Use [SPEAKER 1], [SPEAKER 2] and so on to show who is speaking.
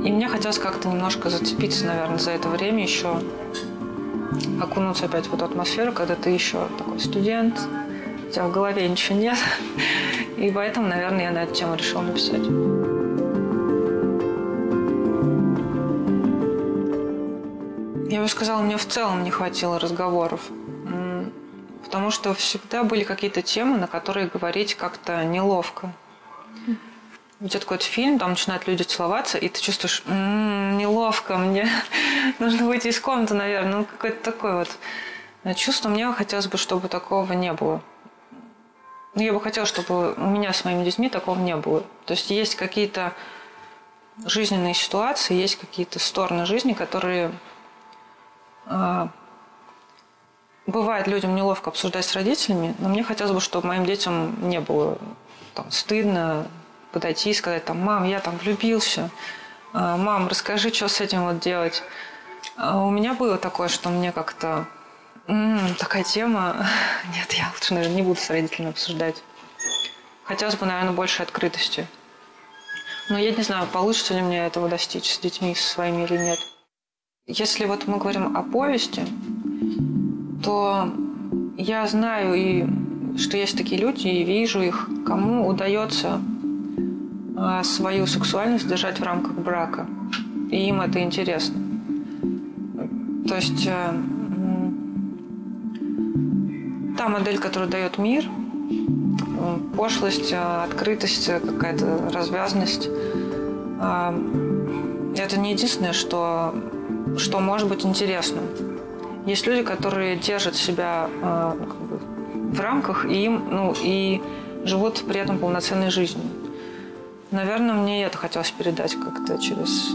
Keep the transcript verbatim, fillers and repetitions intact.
[SPEAKER 1] И мне хотелось как-то немножко зацепиться, наверное, за это время еще, окунуться опять в эту атмосферу, когда ты еще такой студент, у тебя в голове ничего нет. И поэтому, наверное, я на эту тему решила написать. Я бы сказала, мне в целом не хватило разговоров. Потому что всегда были какие-то темы, на которые говорить как-то неловко. Идет какой-то фильм, там начинают люди целоваться, и ты чувствуешь, м-м, неловко, мне нужно выйти из комнаты, наверное. Ну, какое-то такое вот чувство. Мне хотелось бы, чтобы такого не было. Ну, я бы хотела, чтобы у меня с моими детьми такого не было. То есть есть какие-то жизненные ситуации, есть какие-то стороны жизни, которые... Э, бывает людям неловко обсуждать с родителями, но мне хотелось бы, чтобы моим детям не было там, стыдно подойти и сказать, там, мам, я там влюбился, мам, расскажи, что с этим вот делать. А у меня было такое, что мне как-то м-м, такая тема, нет, я лучше, наверное, не буду с родителями обсуждать. Хотелось бы, наверное, больше открытости. Но я не знаю, получится ли мне этого достичь с детьми со своими или нет. Если вот мы говорим о повести, то я знаю, и, что есть такие люди, и вижу их, кому удается свою сексуальность держать в рамках брака. И им это интересно. То есть та модель, которую дает мир, пошлость, открытость, какая-то развязность, это не единственное, что, что может быть интересным. Есть люди, которые держат себя э, как бы, в рамках и, им, ну, и живут при этом полноценной жизнью. Наверное, мне это хотелось передать как-то через